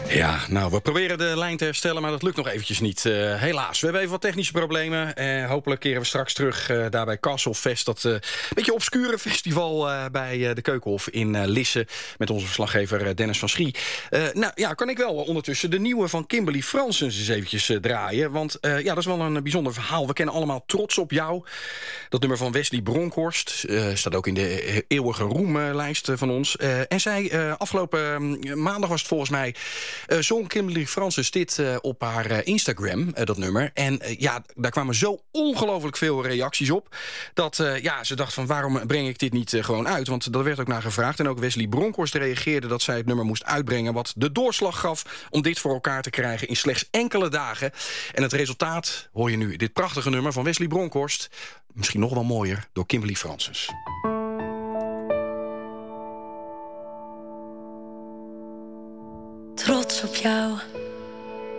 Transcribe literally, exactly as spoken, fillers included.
Ja, nou, we proberen de lijn te herstellen, maar dat lukt nog eventjes niet. Uh, helaas, we hebben even wat technische problemen. Uh, hopelijk keren we straks terug uh, daar bij Castlefest. Dat uh, beetje obscure festival uh, bij uh, de Keukenhof in uh, Lisse. Met onze verslaggever uh, Dennis van Schie. Uh, nou ja, kan ik wel uh, ondertussen de nieuwe van Kimberly Fransen eens eventjes uh, draaien. Want uh, ja, dat is wel een bijzonder verhaal. We kennen allemaal Trots op jou. Dat nummer van Wesley Bronkhorst. Uh, staat ook in de eeuwige roemlijst uh, van ons. Uh, en zij, uh, afgelopen uh, maandag was het volgens mij... Uh, zong Kimberly Fransen dit uh, op haar uh, Instagram, uh, dat nummer. En uh, ja, daar kwamen zo ongelooflijk veel reacties op... dat uh, ja, ze dacht van waarom breng ik dit niet uh, gewoon uit? Want daar werd ook naar gevraagd. En ook Wesley Bronkhorst reageerde dat zij het nummer moest uitbrengen... wat de doorslag gaf om dit voor elkaar te krijgen in slechts enkele dagen. En het resultaat hoor je nu. Dit prachtige nummer van Wesley Bronkhorst. Misschien nog wel mooier door Kimberly Fransen. Trots op jou.